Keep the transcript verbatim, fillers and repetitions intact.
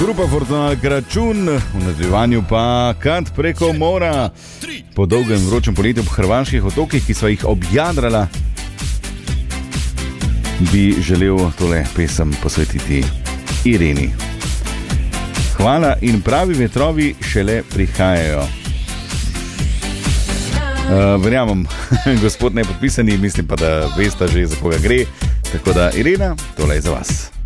Grupa Fortunal Kračun, v nadaljevanju pa Kant preko mora. Po dolgem vročem poletju po hrvaških otokih, ki sva jih objadrala, bi želel tole pesem posvetiti Ireni. Hvala in pravi vetrovi šele prihajajo. Uh, verjamem, gospod nepodpisani, mislim pa, da veste že, za koga gre. Tako da, Irena, tole je za vas.